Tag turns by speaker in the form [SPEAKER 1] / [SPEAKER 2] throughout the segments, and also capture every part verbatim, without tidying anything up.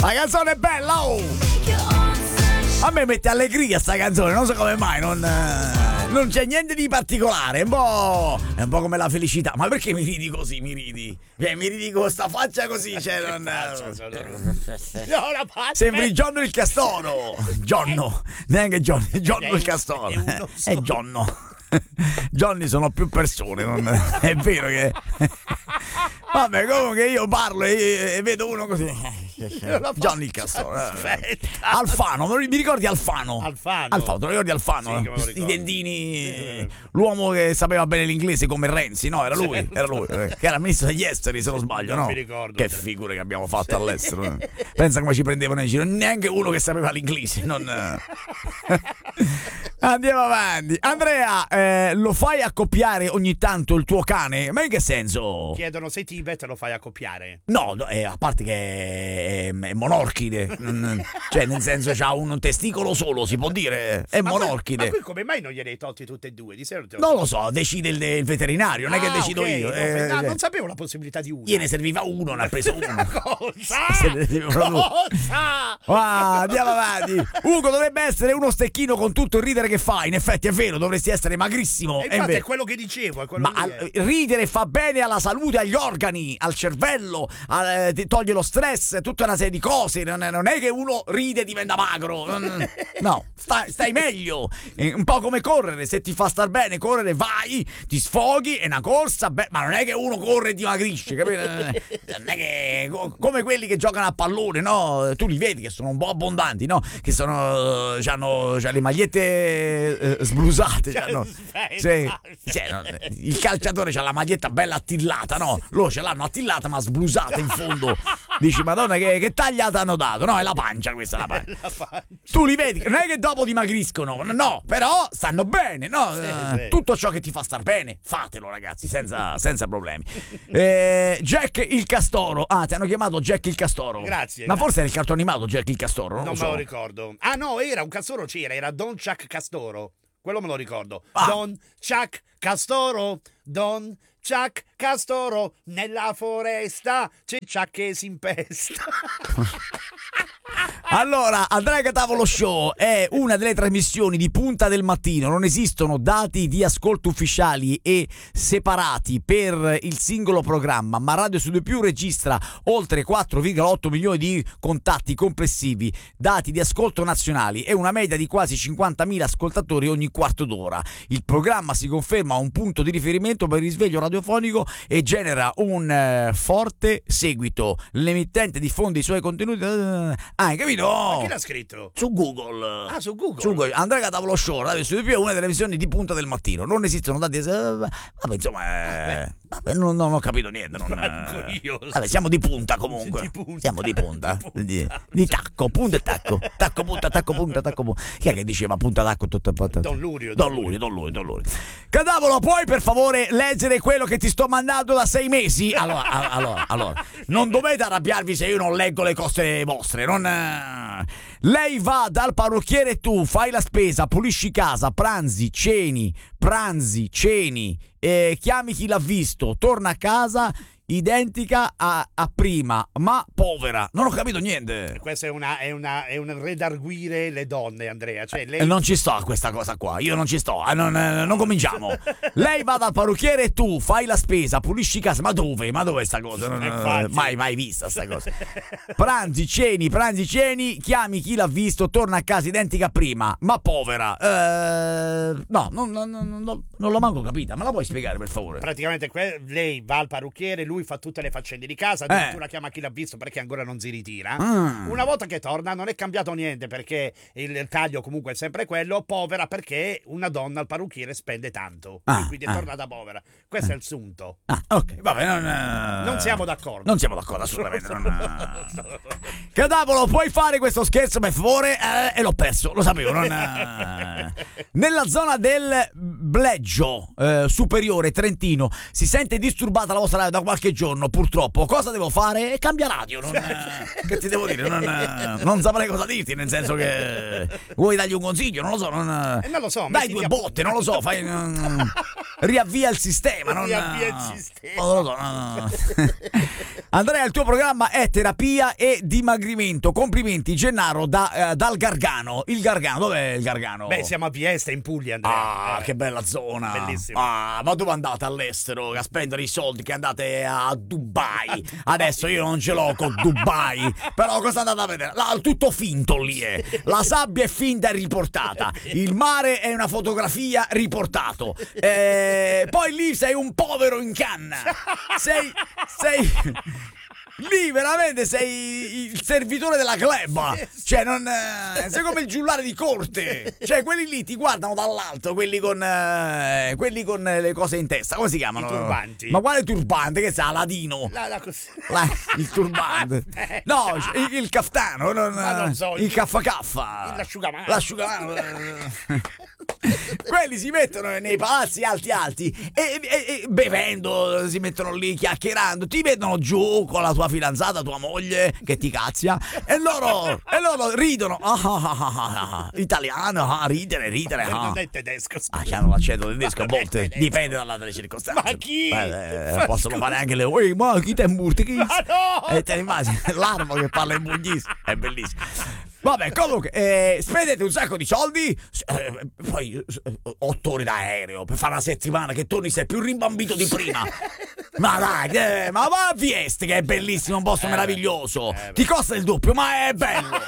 [SPEAKER 1] La canzone è bella, oh! A me mette allegria sta canzone, non so come mai, non, non c'è niente di particolare, è un po', è un po' come la felicità. Ma perché mi ridi così, mi ridi? Eh, mi ridi con sta faccia così, cioè non... Sembri Giorno il Castoro. Giorno, neanche Giorno, Giorno il Castoro. È Giorno. Johnny sono più persone, non è vero che vabbè, comunque io parlo e, e vedo uno così. Johnny il Castoro. Alfano, mi ricordi Alfano?
[SPEAKER 2] Alfano.
[SPEAKER 1] Alfano, te lo ricordi Alfano?
[SPEAKER 2] Sì,
[SPEAKER 1] i dentini, l'uomo che sapeva bene l'inglese come Renzi, no? Era lui, era lui, che era ministro degli esteri, se non sbaglio, no?
[SPEAKER 2] Non mi ricordo.
[SPEAKER 1] Che figure che abbiamo fatto all'estero. Pensa come ci prendevano in giro, neanche uno che sapeva l'inglese, non andiamo avanti. Andrea, eh, lo fai accoppiare ogni tanto il tuo cane? Ma in che senso?
[SPEAKER 2] Chiedono se Tibet lo fai accoppiare.
[SPEAKER 1] No, no eh, a parte che è, è monorchide, cioè nel senso c'ha un testicolo solo, si può dire, è
[SPEAKER 2] ma
[SPEAKER 1] monorchide.
[SPEAKER 2] Qui, ma qui come mai non gliene hai tolti tutte e due? Di solito
[SPEAKER 1] non lo so, decide il, il veterinario, non
[SPEAKER 2] ah,
[SPEAKER 1] è che decido
[SPEAKER 2] okay,
[SPEAKER 1] io.
[SPEAKER 2] No,
[SPEAKER 1] eh,
[SPEAKER 2] no, non sapevo la possibilità di uno.
[SPEAKER 1] Gliene serviva uno, ne ha preso uno.
[SPEAKER 2] Cosa?
[SPEAKER 1] Cosa? Ah, andiamo avanti. Ugo dovrebbe essere uno stecchino con tutto il ridere che fa. In effetti è vero, dovresti essere magrissimo.
[SPEAKER 2] E infatti è, è quello che dicevo, è quello
[SPEAKER 1] ma
[SPEAKER 2] che
[SPEAKER 1] al, ridere fa bene alla salute, agli organi, al cervello, al, ti toglie lo stress, tutta una serie di cose. Non è, non è che uno ride e diventa magro. No, stai, stai meglio. È un po' come correre, se ti fa star bene correre vai, ti sfoghi, è una corsa, beh, ma non è che uno corre e dimagrisce, capito? Non è che come quelli che giocano a pallone, no? Tu li vedi che sono un po' abbondanti, no? Che sono c'hanno, c'hanno le magliette eh, sblusate, c'hanno, sì, cioè, no, il calciatore c'ha la maglietta bella attillata, no? Loro ce l'hanno attillata ma sblusata in fondo. Dici, madonna, che, che tagliata hanno dato? No, è la pancia questa, la pancia. La pancia. Tu li vedi, non è che dopo dimagriscono, no, però stanno bene, no?
[SPEAKER 2] Sì,
[SPEAKER 1] uh,
[SPEAKER 2] sì.
[SPEAKER 1] Tutto ciò che ti fa star bene, fatelo ragazzi, senza, senza problemi. Eh, Jack il Castoro, ah, ti hanno chiamato Jack il Castoro.
[SPEAKER 2] Grazie.
[SPEAKER 1] Ma
[SPEAKER 2] grazie.
[SPEAKER 1] forse era il cartone animato Jack il Castoro, non,
[SPEAKER 2] Non
[SPEAKER 1] lo
[SPEAKER 2] me
[SPEAKER 1] so.
[SPEAKER 2] lo ricordo. Ah no, era un castoro, c'era, era Don Chuck Castoro. Quello me lo ricordo.
[SPEAKER 1] Ah.
[SPEAKER 2] Don Chuck Castoro, Don Chuck Castoro, nella foresta c'è Chuck che si impesta.
[SPEAKER 1] Allora, Andrea Catavolo Show è una delle trasmissioni di punta del mattino. Non esistono dati di ascolto ufficiali e separati per il singolo programma, ma Radio Studio Più registra oltre quattro virgola otto milioni di contatti complessivi, dati di ascolto nazionali e una media di quasi cinquantamila ascoltatori ogni quarto d'ora. Il programma si conferma un punto di riferimento per il risveglio radiofonico e genera un eh, forte seguito. L'emittente diffonde i suoi contenuti. Ah, hai capito?
[SPEAKER 2] Ma chi l'ha scritto?
[SPEAKER 1] Su Google.
[SPEAKER 2] Ah, su Google.
[SPEAKER 1] Su Google. Andrea Catavolo Show, Radio Studio Più è una delle visioni di punta del mattino. Non esistono dati. Vabbè, insomma, eh, vabbè, non, non ho capito niente. Non,
[SPEAKER 2] Manco io.
[SPEAKER 1] Vabbè, siamo di punta comunque.
[SPEAKER 2] Di punta.
[SPEAKER 1] Siamo di punta.
[SPEAKER 2] Di punta.
[SPEAKER 1] Di, di tacco, punta e tacco. Tacco, punta, tacco, punta, tacco, punta. Chi è che diceva punta, tacco, tutto punta?
[SPEAKER 2] Don Lurio.
[SPEAKER 1] Don Lurio, Don Lurio, Don Lurio. Catavolo, puoi per favore leggere quello che ti sto mandando da sei mesi? Allora, a- allora, allora. Non dovete arrabbiarvi se io non leggo le cose vostre. Non. eh. Lei va dal parrucchiere e tu fai la spesa, pulisci casa, pranzi, ceni, pranzi, ceni, eh, chiami chi l'ha visto, torna a casa identica a, a prima, ma povera. Non ho capito niente.
[SPEAKER 2] Questa è una è una è un redarguire le donne, Andrea, cioè lei
[SPEAKER 1] Eh, non ci sto a questa cosa qua, io non ci sto, eh, non, eh, non cominciamo. Lei va dal parrucchiere e tu fai la spesa, pulisci casa, ma dove? Ma dove sta cosa? Non,
[SPEAKER 2] Infatti.
[SPEAKER 1] eh, mai, mai vista sta cosa. Pranzi, ceni, pranzi, ceni, chiami chi l'ha visto, torna a casa identica a prima, ma povera. Eh, no, non, non, non, non, non l'ho manco capita, me la puoi spiegare per favore?
[SPEAKER 2] praticamente que- lei va al parrucchiere, lui fa tutte le faccende di casa,
[SPEAKER 1] Eh.
[SPEAKER 2] addirittura chiama chi l'ha visto perché ancora non si ritira.
[SPEAKER 1] Ah.
[SPEAKER 2] Una volta che torna non è cambiato niente perché il, il taglio comunque è sempre quello, povera perché una donna al parrucchiere spende tanto,
[SPEAKER 1] Ah,
[SPEAKER 2] e quindi è
[SPEAKER 1] ah.
[SPEAKER 2] tornata povera. Questo è il sunto.
[SPEAKER 1] Ah, ok, vabbè, non, eh,
[SPEAKER 2] Non siamo d'accordo.
[SPEAKER 1] Non siamo d'accordo assolutamente. Non, eh. Catavolo, puoi fare questo scherzo per favore? Eh, e l'ho perso, lo sapevo. Non, eh. Nella zona del Bleggio eh, superiore trentino si sente disturbata la vostra radio da qualche giorno, purtroppo. Cosa devo fare? Cambia radio. Non, eh, che ti devo dire? Non, eh, non saprei cosa dirti, nel senso che vuoi dargli un consiglio? Non lo so. Non,
[SPEAKER 2] Eh, non lo so,
[SPEAKER 1] dai
[SPEAKER 2] mettiti
[SPEAKER 1] due
[SPEAKER 2] a-
[SPEAKER 1] botte, non lo so. Fai, mm, riavvia il sistema. Non,
[SPEAKER 2] Riavvia il sistema.
[SPEAKER 1] non lo so, no, no, no. Andrea, il tuo programma è terapia e dimagrimento. Complimenti, Gennaro da, eh, dal Gargano. Il Gargano, dov'è il Gargano?
[SPEAKER 2] Beh, siamo a Vieste, in Puglia, Andrea.
[SPEAKER 1] Ah,
[SPEAKER 2] Eh,
[SPEAKER 1] che bella zona.
[SPEAKER 2] Bellissimo.
[SPEAKER 1] Ah, ma dove andate all'estero a spendere i soldi che andate a Dubai? Adesso io non ce l'ho con Dubai, però cosa andate a vedere? Là, tutto finto lì è. La sabbia è finta e riportata. Il mare è una fotografia riportato. Eh, poi lì sei un povero in canna. Sei sei lì veramente sei il servitore della gleba. Cioè non eh, sei come il giullare di corte. Cioè quelli lì ti guardano dall'alto, quelli con eh, quelli con le cose in testa. Come si chiamano?
[SPEAKER 2] I turbanti.
[SPEAKER 1] Ma quale turbante? Che sa, Aladino?
[SPEAKER 2] La, la cos-
[SPEAKER 1] La- il turbante. No, il, il caftano, non,
[SPEAKER 2] Ma non so,
[SPEAKER 1] il
[SPEAKER 2] il-
[SPEAKER 1] caffa caffa.
[SPEAKER 2] l'asciugamano.
[SPEAKER 1] L'asciugamano. Quelli si mettono nei palazzi alti alti e, e- e bevendo si mettono lì chiacchierando, ti vedono giù con la tua fidanzata, tua moglie che ti cazzia e loro, e loro ridono. Ah, ah, ah, ah, ah. Italiano, ah, ridere, ridere. Ah.
[SPEAKER 2] Non è tedesco.
[SPEAKER 1] Ah, che hanno l'accento tedesco a
[SPEAKER 2] Ma non è
[SPEAKER 1] volte,
[SPEAKER 2] tedesco.
[SPEAKER 1] dipende dalla- dalle circostanze.
[SPEAKER 2] Ma chi?
[SPEAKER 1] Beh, eh,
[SPEAKER 2] Ma
[SPEAKER 1] possono
[SPEAKER 2] scusa.
[SPEAKER 1] fare anche le. Ui, ma chi te murti? Chi?
[SPEAKER 2] Ma no!
[SPEAKER 1] E te ne immagini, l'armo che parla in pugliese, è bellissimo. Vabbè, comunque, eh, spendete un sacco di soldi, eh, poi eh, otto ore d'aereo per fare una settimana che torni sei più rimbambito di prima. Ma dai, eh, ma va a Vieste che è bellissimo, un posto
[SPEAKER 2] Eh,
[SPEAKER 1] meraviglioso.
[SPEAKER 2] eh,
[SPEAKER 1] Ti costa il doppio, ma è bello.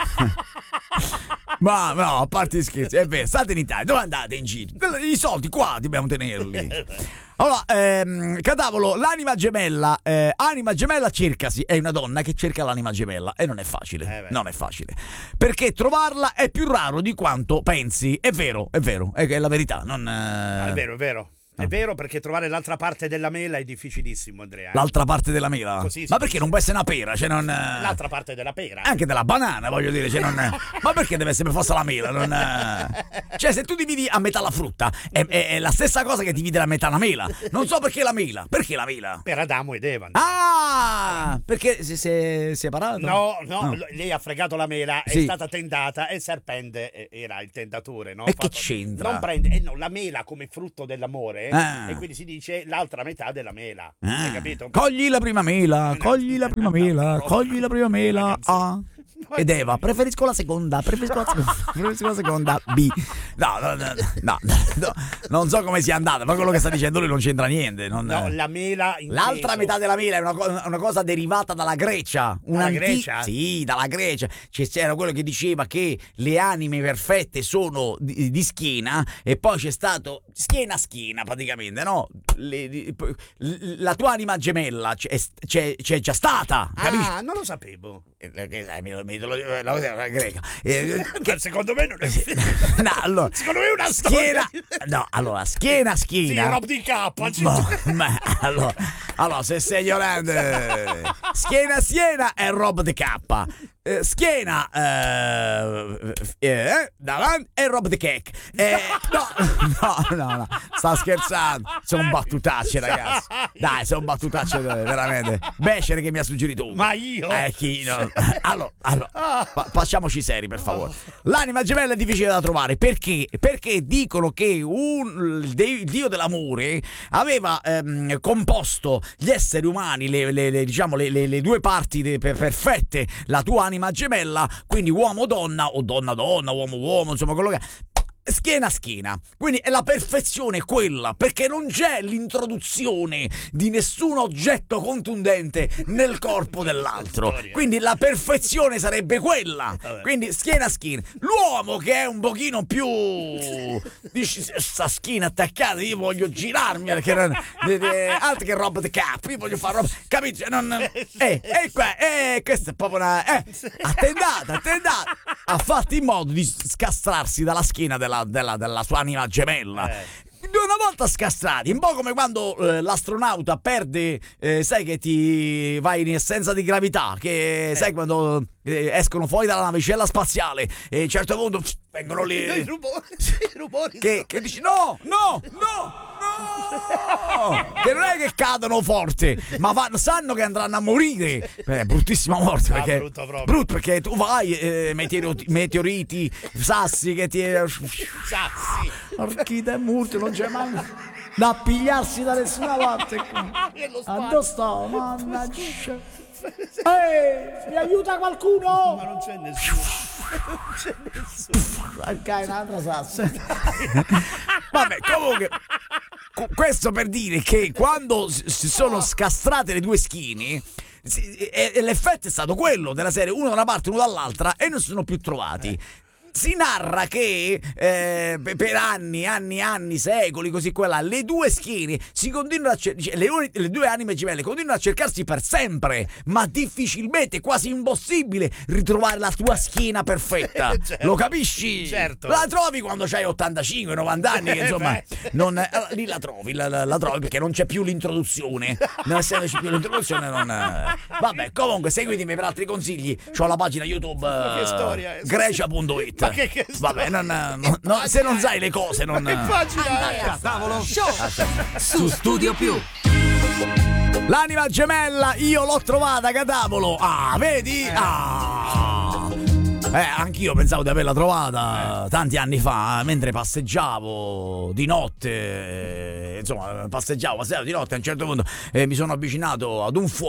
[SPEAKER 1] Ma no, a parte gli scherzi, è vero, state in Italia, dove andate in giro? I soldi qua dobbiamo tenerli. Allora, ehm, Cadavolo, l'anima gemella, eh, anima gemella cercasi, è una donna che cerca l'anima gemella e non è facile,
[SPEAKER 2] Eh beh.
[SPEAKER 1] non è facile, perché trovarla è più raro di quanto pensi, è vero, è vero, è, è la verità, non... eh,
[SPEAKER 2] È vero, è vero. È vero, perché trovare l'altra parte della mela è difficilissimo, Andrea.
[SPEAKER 1] L'altra parte della mela?
[SPEAKER 2] Così si
[SPEAKER 1] Ma perché
[SPEAKER 2] dice.
[SPEAKER 1] non può essere una pera, cioè non... eh,
[SPEAKER 2] L'altra parte della pera.
[SPEAKER 1] Anche della banana, voglio dire, cioè non, ma perché deve essere per forza la mela? Non, cioè, se tu dividi a metà la frutta, è, è- è la stessa cosa che divide a metà la mela. Non so perché la mela. Perché la mela?
[SPEAKER 2] Per Adamo ed Eva. Andrea.
[SPEAKER 1] Ah! Perché si si è separato?
[SPEAKER 2] No, no,
[SPEAKER 1] No.
[SPEAKER 2] l- lei ha fregato la mela, è
[SPEAKER 1] Sì.
[SPEAKER 2] stata tentata e il serpente eh, era il tentatore, no?
[SPEAKER 1] E che
[SPEAKER 2] Fatto-
[SPEAKER 1] c'entra?
[SPEAKER 2] Non prende, eh no, la mela come frutto dell'amore,
[SPEAKER 1] Ah.
[SPEAKER 2] e quindi si dice l'altra metà della mela.
[SPEAKER 1] Ah.
[SPEAKER 2] Hai capito?
[SPEAKER 1] Cogli la prima mela, cogli la prima mela, cogli la prima mela. A. Ed Eva, preferisco la seconda, preferisco la seconda, preferisco la seconda B. No, no, no, no, no, non so come sia andata, ma quello che sta dicendo lui non c'entra niente. non-
[SPEAKER 2] No, la mela inteso.
[SPEAKER 1] L'altra metà della mela è una, co- una cosa derivata dalla Grecia.
[SPEAKER 2] Dalla
[SPEAKER 1] Un'anti-
[SPEAKER 2] Grecia?
[SPEAKER 1] Sì, dalla Grecia. C'è- C'era quello che diceva che le anime perfette sono di, di schiena e poi c'è stato schiena a schiena praticamente, no? Le- di- p- l- la tua anima gemella c'è, c'è, c'è già stata, capisci?
[SPEAKER 2] Ah, non lo sapevo.
[SPEAKER 1] Eh, che sai, mi- mi- lo- la cosa greca. Eh,
[SPEAKER 2] Che secondo me non è
[SPEAKER 1] no, allora,
[SPEAKER 2] Secondo me è una
[SPEAKER 1] schiena,
[SPEAKER 2] storia.
[SPEAKER 1] no, allora, schiena a
[SPEAKER 2] Sì,
[SPEAKER 1] schiena.
[SPEAKER 2] Rob di K.
[SPEAKER 1] Ma, ma allora, allora, se sei ignorante, schiena a schiena è Rob the K. Eh, schiena eh, eh, davanti è Rob the Cake. Eh, no, no, no, no, sta scherzando. Sono battutacce, ragazzi. Dai, sono battutacce veramente. Becere che mi ha suggerito uno.
[SPEAKER 2] Ma io?
[SPEAKER 1] Eh, chi no? Allora, allora fa- facciamoci seri, per favore. L'anima gemella è difficile da trovare perché? Perché dicono che un, il de- il dio dell'amore aveva ehm, composto gli esseri umani, le, le- le- diciamo le, le- le due parti de- per- perfette, la tua anima gemella, quindi uomo-donna o donna-donna, uomo-uomo, insomma quello che è. Schiena a schiena, quindi è la perfezione quella, perché non c'è l'introduzione di nessun oggetto contundente nel corpo dell'altro, quindi la perfezione sarebbe quella, quindi schiena a schiena. L'uomo che è un pochino più, dici, sta schiena attaccata, io voglio girarmi perché non, de- de- altro che roba di capo, io voglio fare roba, capito? Non, eh, eh, qua, eh, questa è proprio una, eh, attendata, attendata, ha fatto in modo di scastrarsi dalla schiena della, della, della sua anima gemella.
[SPEAKER 2] Eh.
[SPEAKER 1] Una volta scastrati, un po' come quando eh, l'astronauta perde, eh, sai che ti vai in assenza di gravità, che sai quando eh, escono fuori dalla navicella spaziale e a un certo punto pff, vengono lì
[SPEAKER 2] I rumori, i rumori.
[SPEAKER 1] che, che dici no, no, no, no, che non è che cadono forte, ma vanno, sanno che andranno a morire. È bruttissima morte,
[SPEAKER 2] Ah,
[SPEAKER 1] perché
[SPEAKER 2] brutto proprio.
[SPEAKER 1] brutto perché tu vai eh, meteoriti, meteoriti, sassi che ti
[SPEAKER 2] Sassi.
[SPEAKER 1] Orchidee morte, non c'è mai. da pigliarsi da nessuna parte.
[SPEAKER 2] Nello
[SPEAKER 1] Dove sto? Mannaggia. Ehi, mi aiuta qualcuno?
[SPEAKER 2] Ma non c'è nessuno. Non c'è nessuno.
[SPEAKER 1] Ok, un'altra salsa. Vabbè, comunque, questo per dire che quando si sono scastrate le due schiene, l'effetto è stato quello della serie, uno da una parte, uno dall'altra, e non si sono più trovati. Si narra che eh, per anni, anni, anni, secoli, così quella, le due schiene si continuano a cer- le, uni- le due anime gemelle continuano a cercarsi per sempre, ma difficilmente, quasi impossibile ritrovare la tua schiena perfetta.
[SPEAKER 2] Certo.
[SPEAKER 1] Lo capisci?
[SPEAKER 2] Certo.
[SPEAKER 1] La trovi quando c'hai ottantacinque novanta anni, che insomma,
[SPEAKER 2] Eh
[SPEAKER 1] non, allora, lì la trovi, la, la, la trovi perché non c'è più l'introduzione. Non essendoci più l'introduzione, non. Vabbè, comunque, seguitemi per altri consigli. C'ho la pagina YouTube
[SPEAKER 2] che storia è?
[SPEAKER 1] grecia punto it.
[SPEAKER 2] Ma che, che
[SPEAKER 1] Vabbè, non, non, non, se non sai le cose, non.
[SPEAKER 2] che pagina è?
[SPEAKER 3] Tavolo show su Studio Più.
[SPEAKER 1] L'anima gemella, io l'ho trovata, Catavolo. Ah, vedi? Ah. Eh, anch'io pensavo di averla trovata tanti anni fa, mentre passeggiavo di notte. Insomma, passeggiavo, passeggiavo di notte. A un certo punto eh, mi sono avvicinato ad un fuoco.